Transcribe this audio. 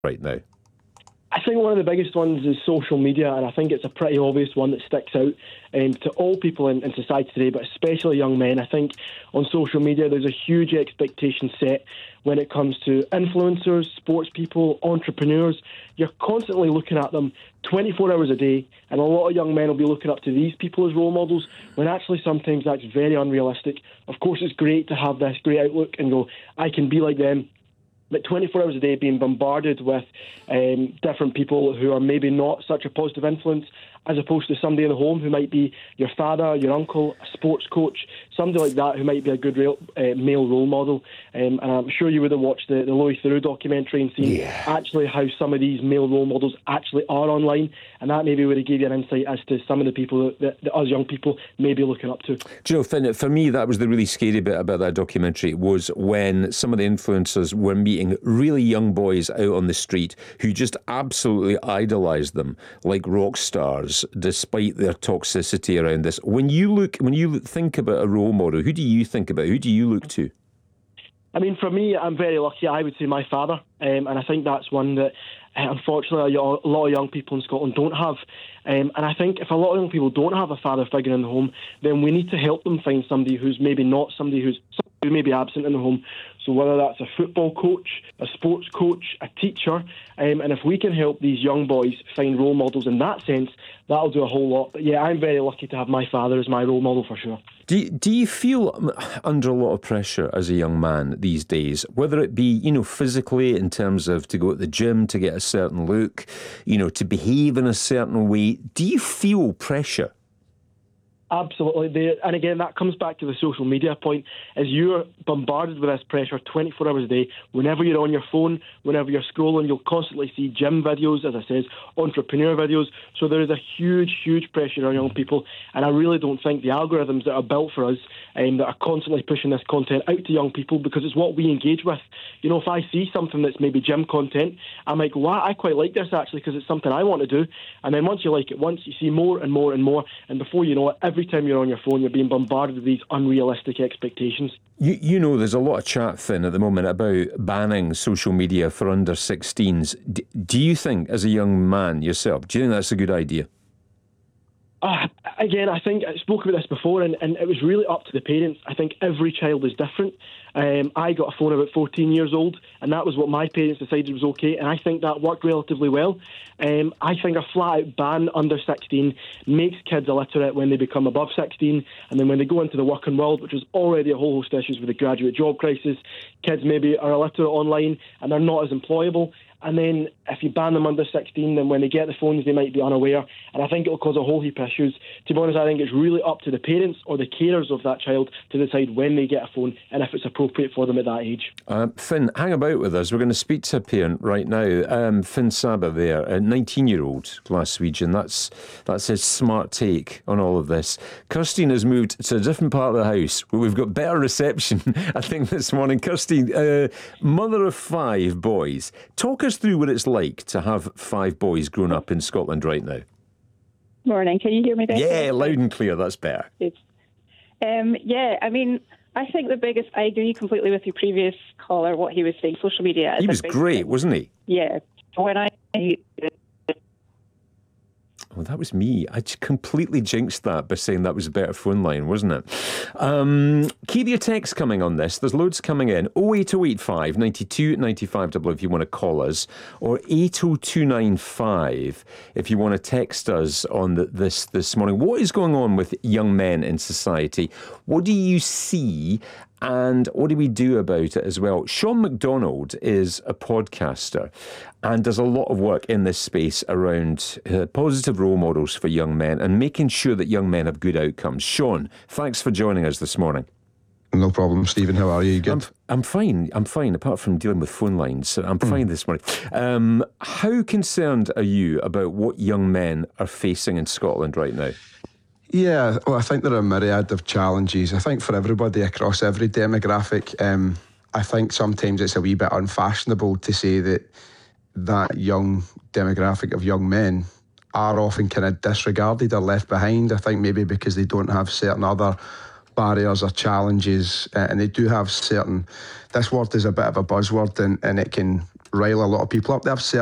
right now? I think one of the biggest ones is social media, and I think it's a pretty obvious one that sticks out to all people in society today, but especially young men. I think on social media there's a huge expectation set when it comes to influencers, sports people, entrepreneurs. You're constantly looking at them 24 hours a day, and a lot of young men will be looking up to these people as role models, when actually sometimes that's very unrealistic. Of course, it's great to have this great outlook and go, I can be like them. But 24 hours a day being bombarded with different people who are maybe not such a positive influence, as opposed to somebody in the home who might be your father, your uncle, a sports coach, somebody like that who might be a good male role model. And I'm sure you would have watched the Louis Theroux documentary and seen actually how some of these male role models actually are online, and that maybe would have given you an insight as to some of the people that us young people may be looking up to. Do you know, Finn, for me, that was the really scary bit about that documentary, was when some of the influencers were meeting really young boys out on the street who just absolutely idolised them like rock stars, despite their toxicity around this. When you think about a role model, who do you think about? Who do you look to? I mean, for me, I'm very lucky. I would say my father, and I think that's one that, unfortunately, a lot of young people in Scotland don't have. And I think if a lot of young people don't have a father figure in the home, then we need to help them find somebody who's maybe not somebody who may be absent in the home. So whether that's a football coach, a sports coach, a teacher, and if we can help these young boys find role models in that sense, that'll do a whole lot. But yeah, I'm very lucky to have my father as my role model for sure. Do you feel under a lot of pressure as a young man these days, whether it be, physically in terms of to go at the gym, to get a certain look, to behave in a certain way? Do you feel pressure? Absolutely. And again, that comes back to the social media point, as you're bombarded with this pressure 24 hours a day. Whenever you're on your phone, whenever you're scrolling, you'll constantly see gym videos, as I said, entrepreneur videos. So there is a huge, huge pressure on young people. And I really don't think the algorithms that are built for us, that are constantly pushing this content out to young people, because it's what we engage with. If I see something that's maybe gym content, I might go, wow, I quite like this actually, because it's something I want to do. And then once you like it once, you see more and more and more. And before you know it, every time you're on your phone, you're being bombarded with these unrealistic expectations. There's a lot of chat, Finn, at the moment about banning social media for under 16s. Do you think, as a young man yourself, do you think that's a good idea? Again, I think I spoke about this before, and it was really up to the parents. I think every child is different. I got a phone about 14 years old, and that was what my parents decided was okay, and I think that worked relatively well. I think a flat-out ban under 16 makes kids illiterate when they become above 16, and then when they go into the working world, which is already a whole host of issues with the graduate job crisis, kids maybe are illiterate online and they're not as employable. And then if you ban them under 16, then when they get the phones, they might be unaware. And I think it'll cause a whole heap of issues. To be honest, I think it's really up to the parents or the carers of that child to decide when they get a phone and if it's appropriate for them at that age. Finn, hang about with us. We're going to speak to a parent right now. Finn Saba there, a 19-year-old Glaswegian. That's his smart take on all of this. Kirstine has moved to a different part of the house where we've got better reception, I think, this morning. Kirstine, mother of 5 boys. Talk us through what it's like to have 5 boys grown up in Scotland right now. Morning, can you hear me there? Yeah, loud and clear, that's better. I mean, I think I agree completely with your previous caller, what he was saying. Social media is he was great, wasn't he? Yeah. When Oh, that was me. I completely jinxed that by saying that was a better phone line, wasn't it? Keep your text coming on this. There's loads coming in. 08085 92 95 00 if you want to call us, or 80295 if you want to text us on this morning. What is going on with young men in society? What do you see? And what do we do about it as well? Sean McDonald is a podcaster and does a lot of work in this space around positive role models for young men and making sure that young men have good outcomes. Sean, thanks for joining us this morning. No problem, Stephen. How are you? Good? I'm fine. Apart from dealing with phone lines, I'm fine this morning. How concerned are you about what young men are facing in Scotland right now? Yeah, well, I think there are a myriad of challenges. I think for everybody across every demographic, I think sometimes it's a wee bit unfashionable to say that young demographic of young men are often kind of disregarded or left behind. I think maybe because they don't have certain other barriers or challenges, and they do have certain. This word is a bit of a buzzword, and it can rile a lot of people up. They've